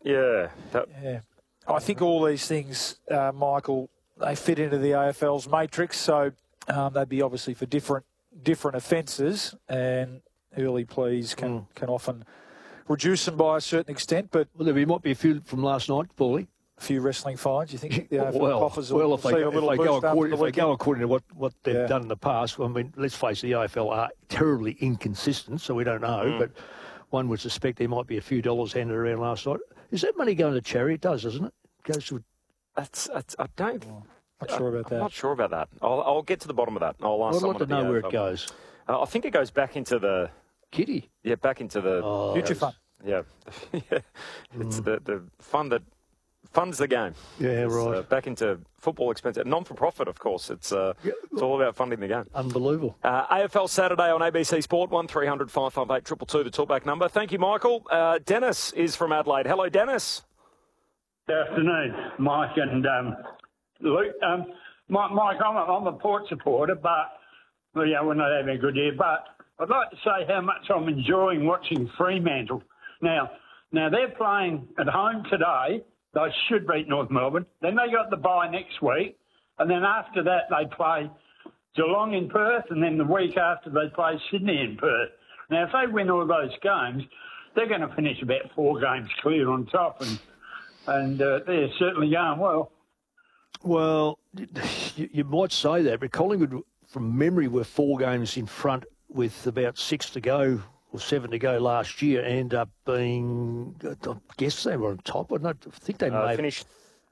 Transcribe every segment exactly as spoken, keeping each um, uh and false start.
Yeah. That... Yeah. I think all these things, uh, Michael, they fit into the A F L's matrix, so um, they'd be obviously for different different offences, and early pleas can, mm. can often reduce them by a certain extent. But well, there might be a few from last night, Paulie. A few wrestling fines, you think? The A F L well, coffers will well, if they, see go, a little if they, go according, the if they go according to what, what they've yeah. done in the past, I mean, let's face it, the A F L are terribly inconsistent, so we don't know, mm. but one would suspect there might be a few dollars handed around last night. Is that money going to charity? It does, doesn't it? It goes to... That's, that's, I don't... Oh, not sure about that. I'm not sure about that. I'll, I'll get to the bottom of that. I'll ask I'd someone like to know where it goes. Uh, I think it goes back into the... Kitty? Yeah, back into the... Oh, Future fund. Yeah. yeah. It's mm. the, the fund that funds the game. Yeah, it's, right. Uh, back into football expenses. Non-for-profit, of course. It's uh, yeah. it's all about funding the game. Unbelievable. Uh, A F L Saturday on A B C Sport, one three hundred five five eight two two two, the talkback number. Thank you, Michael. Uh, Dennis is from Adelaide. Hello, Dennis. Good afternoon, Mike and um, Luke. Um, Mike, I'm a, I'm a Port supporter, but well, yeah, we're not having a good year. But I'd like to say how much I'm enjoying watching Fremantle. Now, now they're playing at home today. They should beat North Melbourne. Then they got the bye next week, and then after that they play Geelong in Perth, and then the week after they play Sydney in Perth. Now, if they win all those games, they're going to finish about four games clear on top, and and uh, they're certainly going well. Well, you, you might say that, but Collingwood, from memory, were four games in front with about six to go or seven to go last year, end up being, I guess they were on top. I don't think they uh, made finished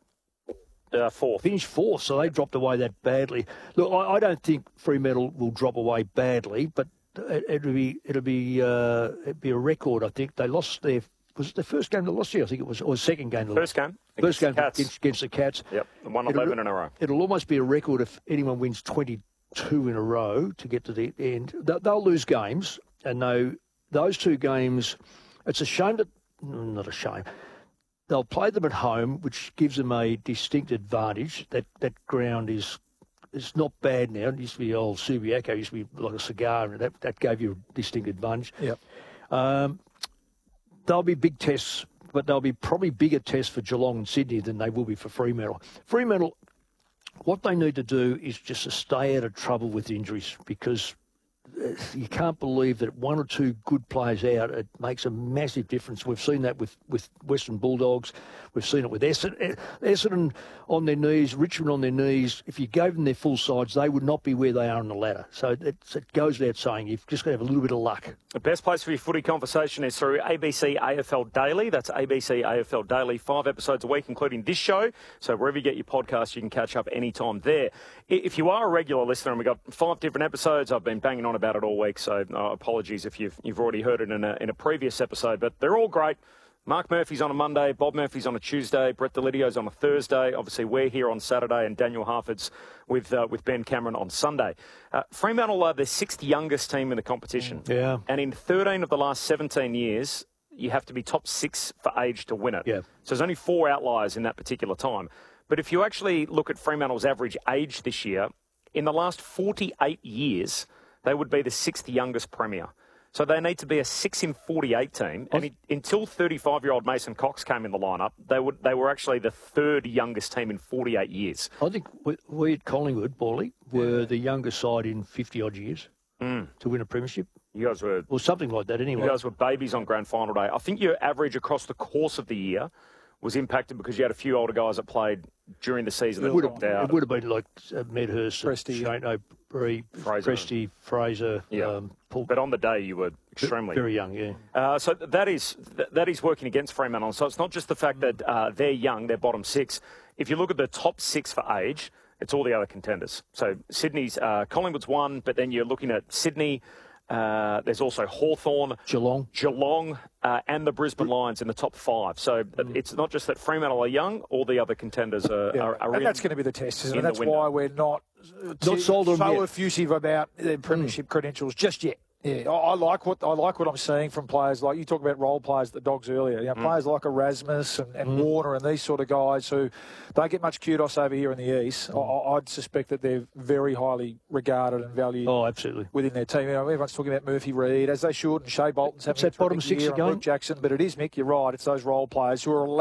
uh, fourth. Finished fourth, so they dropped away that badly. Look, I, I don't think Fremantle will drop away badly, but it, it'll be it'll be uh, it'll be a record. I think they lost their. Was it the first game they lost here? I think it was, or the second game. First game. First game against, against, against the Cats. Yep, won eleven in a row. It'll almost be a record if anyone wins twenty-two in a row to get to the end. They'll, they'll lose games, and though those two games, it's a shame that, not a shame, they'll play them at home, which gives them a distinct advantage. That that ground is it's not bad now. It used to be old Subiaco, it used to be like a cigar, and that, that gave you a distinct advantage. Yep. Um, They'll be big tests, but they'll be probably bigger tests for Geelong and Sydney than they will be for Fremantle. Fremantle, what they need to do is just to stay out of trouble with injuries, because you can't believe that one or two good players out, it makes a massive difference. We've seen that with, with Western Bulldogs. We've seen it with Essendon, Essendon on their knees, Richmond on their knees. If you gave them their full sides, they would not be where they are on the ladder. So it, it goes without saying, you've just got to have a little bit of luck. The best place for your footy conversation is through A B C A F L Daily. That's A B C A F L Daily, five episodes a week, including this show. So wherever you get your podcast, you can catch up anytime there. If you are a regular listener, and we've got five different episodes, I've been banging on about it all week, so uh, apologies if you've you've already heard it in a, in a previous episode, but they're all great. Mark Murphy's on a Monday, Bob Murphy's on a Tuesday, Brett Delidio's on a Thursday. Obviously, we're here on Saturday, and Daniel Harford's with uh, with Ben Cameron on Sunday. Uh, Fremantle are the sixth youngest team in the competition. Yeah. And in thirteen of the last seventeen years, you have to be top six for age to win it. Yeah. So there's only four outliers in that particular time. But if you actually look at Fremantle's average age this year, in the last forty-eight years, they would be the sixth youngest premier. So they need to be a six in forty-eight team. And it, until thirty-five-year-old Mason Cox came in the lineup, they would they were actually the third youngest team in forty-eight years. I think we, we at Collingwood, Borley, were the youngest side in fifty-odd years mm. to win a premiership. You guys were... Or something like that anyway. You guys were babies on grand final day. I think your average across the course of the year was impacted because you had a few older guys that played during the season that dropped out. It would have been like uh, Medhurst, Presty, Shane O'Brien, Fraser. Presty, Fraser. Yeah. Um, Paul. But on the day, you were extremely very young. Yeah. Uh, so that is that is working against Fremantle. So it's not just the fact that uh, they're young, they're bottom six. If you look at the top six for age, it's all the other contenders. So Sydney's uh, Collingwood's one, but then you're looking at Sydney. Uh, there's also Hawthorn, Geelong, Geelong, uh, and the Brisbane Lions in the top five. So mm. it's not just that Fremantle are young; all the other contenders are. Yeah. are, are and in, that's going to be the test, isn't it? That's window. why we're not not sold on so yet. effusive about their premiership mm. credentials just yet. Yeah, I, I like what I like what I'm seeing from players like you talk about role players at the Dogs earlier. You know, mm. players like Erasmus and, and mm. Warner and these sort of guys who don't get much kudos over here in the East. Mm. I, I'd suspect that they're very highly regarded and valued. Oh, absolutely. Within their team, you know, everyone's talking about Murphy Reid as they should, and Shea Bolton's having that bottom six again. Jackson, but it is Mick. You're right. It's those role players who are.